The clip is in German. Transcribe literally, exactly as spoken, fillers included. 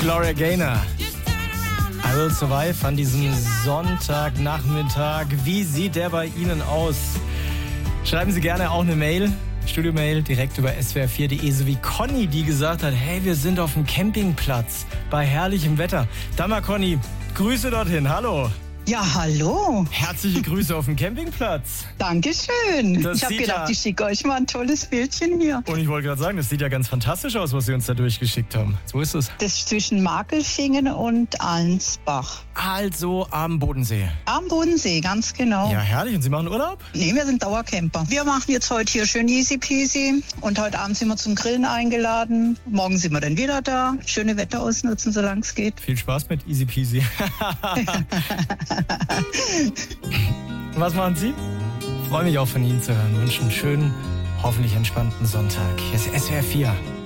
Gloria Gaynor. I Will Survive an diesem Sonntagnachmittag. Wie sieht der bei Ihnen aus? Schreiben Sie gerne auch eine Mail, Studio-Mail, direkt über s w r vier punkt d e, so wie Conny, die gesagt hat, hey, wir sind auf dem Campingplatz bei herrlichem Wetter. Dann mal, Conny, Grüße dorthin, hallo. Ja, hallo. Herzliche Grüße auf dem Campingplatz. Dankeschön. Das ich habe sieht gedacht, ja- ich schicke euch mal ein tolles Bildchen hier. Und ich wollte gerade sagen, das sieht ja ganz fantastisch aus, was Sie uns da durchgeschickt haben. So ist es. Das ist zwischen Makelfingen und Allensbach. Also am Bodensee. Am Bodensee, ganz genau. Ja, herrlich. Und Sie machen Urlaub? Nee, wir sind Dauercamper. Wir machen jetzt heute hier schön easy peasy. Und heute Abend sind wir zum Grillen eingeladen. Morgen sind wir dann wieder da. Schöne Wetter ausnutzen, solange es geht. Viel Spaß mit Easy Peasy. Was machen Sie? Freue mich auch von Ihnen zu hören. Wünsche einen schönen, hoffentlich entspannten Sonntag. Hier ist S W R vier.